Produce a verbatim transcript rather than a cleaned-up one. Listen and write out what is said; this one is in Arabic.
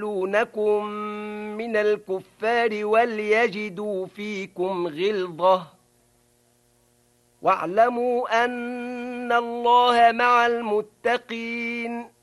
يَسْأَلُونَكُم مِّنَ الْكُفَّارِ وَلْيَجِدُوا فِيكُمْ غِلْظَةً وَاعْلَمُوا أَنَّ اللَّهَ مَعَ الْمُتَّقِينَ